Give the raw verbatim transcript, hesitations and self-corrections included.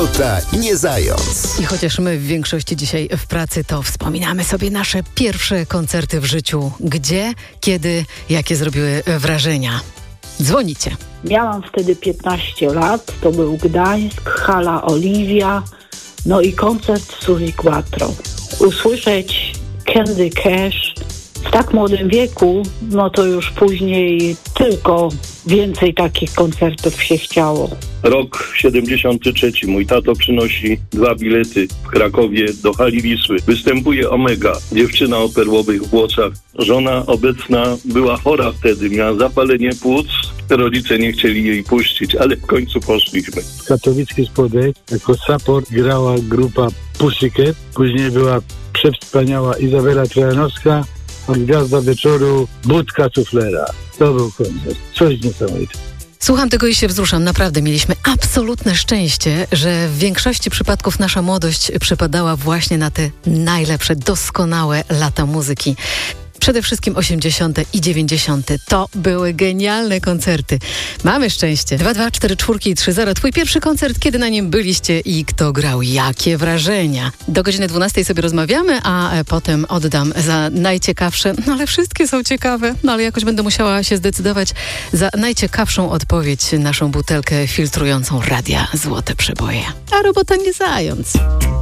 Nuta nie zając. I chociaż my w większości dzisiaj w pracy, to wspominamy sobie nasze pierwsze koncerty w życiu. Gdzie, kiedy, jakie zrobiły wrażenia. Dzwonicie. Miałam wtedy piętnaście lat, to był Gdańsk, hala Oliwia, no i koncert Suzi Quatro. Usłyszeć Candy Cash w tak młodym wieku, no to już później tylko więcej takich koncertów się chciało. Rok siedemdziesiąty trzeci. Mój tato przynosi dwa bilety w Krakowie do hali Wisły. Występuje Omega, dziewczyna o perłowych włosach. Żona obecna była chora wtedy, miała zapalenie płuc. Rodzice nie chcieli jej puścić, ale w końcu poszliśmy. Katowicki Spodek, jako support grała grupa Pussycat. Później była przewspaniała Izabela Trojanowska, a gwiazda wieczoru Budka Suflera. To był koncert. Coś niesamowitego. Słucham tego i się wzruszam. Naprawdę mieliśmy absolutne szczęście, że w większości przypadków nasza młodość przypadała właśnie na te najlepsze, doskonałe lata muzyki. Przede wszystkim osiemdziesiąte i dziewięćdziesiąte. To były genialne koncerty. Mamy szczęście. dwa dwa cztery cztery i trzy zero. Twój pierwszy koncert, kiedy na nim byliście i kto grał? Jakie wrażenia? Do godziny dwunastej sobie rozmawiamy, a potem oddam za najciekawsze, no ale wszystkie są ciekawe, no ale jakoś będę musiała się zdecydować za najciekawszą odpowiedź, naszą butelkę filtrującą Radia Złote Przeboje. A robota nie zając.